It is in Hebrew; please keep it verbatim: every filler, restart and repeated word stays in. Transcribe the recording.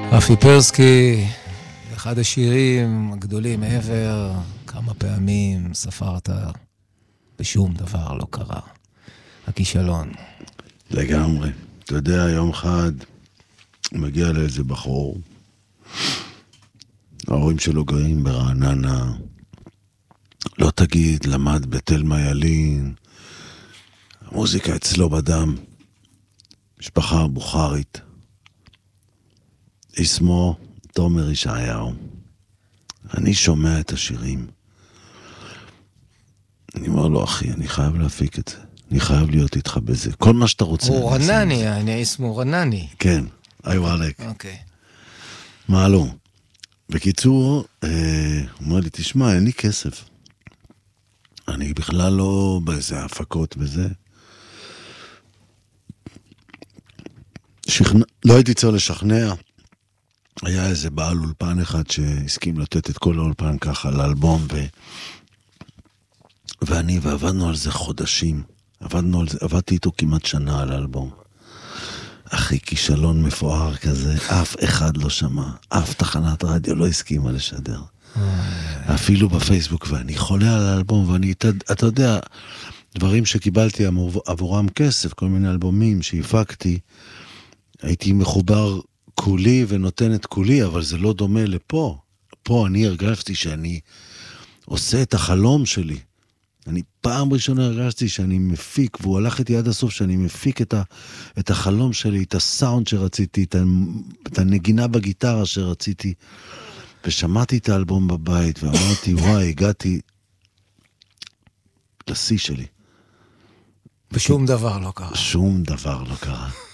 רפי פרסקי, אחד השירים הגדולים ever, כמה פעמים ספרת, ושום דבר לא קרה. הכישלון. לגמרי. אתה יודע, יום אחד מגיע לאיזה בחור, ההורים שלו גרים ברעננה, לא תגיד, למד בתל מיילין, המוזיקה אצלו בדם, משפחה בוכרית, אסמו תומר ישעיהו. אני שומע את השירים. אני אומר לו, אחי, אני חייב להפיק את זה. אני חייב להיות איתך בזה. כל מה שאתה רוצה. הוא רנני, אני אסמו רנני. כן, היי וואלק. אוקיי. מה לא? בקיצור, הוא אומר לי, תשמע, אין לי כסף. אני בכלל לא באיזה הפקות בזה. שכנע, לא הייתי צריך לשכנע. היה איזה בעל אולפן אחד שהסכים לתת את כל האולפן ככה לאלבום, ו... ואני, ועבדנו על זה חודשים. עבדנו על זה, עבדתי איתו כמעט שנה על האלבום. אחי, כישלון מפואר כזה, אף אחד לא שמע, אף תחנת רדיו לא הסכימה לשדר. אפילו בפייסבוק, ואני חולה על האלבום, ואני, אתה, אתה יודע, דברים שקיבלתי עבורם כסף, כל מיני אלבומים שהפקתי, הייתי מחובר כולי ונותן את כולי, אבל זה לא דומה לפה. פה אני הרגשתי שאני עושה את החלום שלי. אני פעם ראשונה הרגשתי שאני מפיק, והוא הלך איתי עד הסוף שאני מפיק את, ה, את החלום שלי, את הסאונד שרציתי, את, ה, את הנגינה בגיטרה שרציתי, ושמעתי את האלבום בבית, ואמרתי, וואי, הגעתי לשיא שלי. ושום דבר לא קרה. שום דבר לא קרה.